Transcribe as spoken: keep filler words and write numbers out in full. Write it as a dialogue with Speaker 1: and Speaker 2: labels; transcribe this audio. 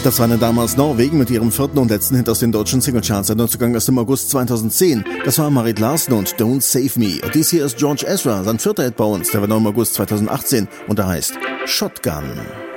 Speaker 1: Das war dann damals Norwegen mit ihrem vierten und letzten Hit aus den deutschen Singlecharts. Der Neuzugang aus dem August zweitausendzehn. Das war Marit Larsen und Don't Save Me. Und dies hier ist George Ezra, sein vierter Hit bei uns. Der war noch im August zweitausendachtzehn und der heißt Shotgun.